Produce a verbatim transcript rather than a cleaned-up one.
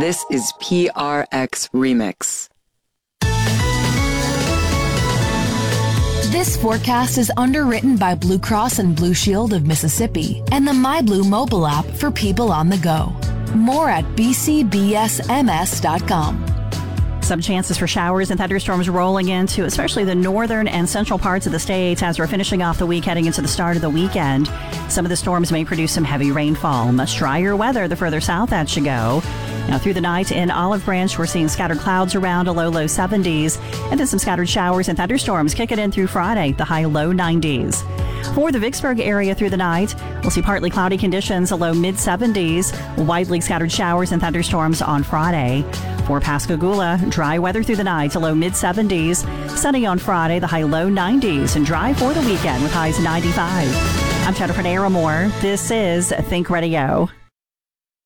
This is P R X Remix. This forecast is underwritten by Blue Cross and Blue Shield of Mississippi and the MyBlue mobile app for people on the go. More at b c b s m s dot com. Some chances for showers and thunderstorms rolling into especially the northern and central parts of the state as we're finishing off the week heading into the start of the weekend. Some of the storms may produce some heavy rainfall. Much drier weather the further south that you go. Now through the night in Olive Branch, we're seeing scattered clouds around a low, low seventies, and then some scattered showers and thunderstorms kicking in through Friday, the high low nineties. For the Vicksburg area through the night, we'll see partly cloudy conditions, a low mid seventies, widely scattered showers and thunderstorms on Friday. For Pascagoula, dry weather through the night, a low mid seventies, sunny on Friday, the high low nineties, and dry for the weekend with highs ninety-five. I'm Jennifer Naramore. This is Think Radio.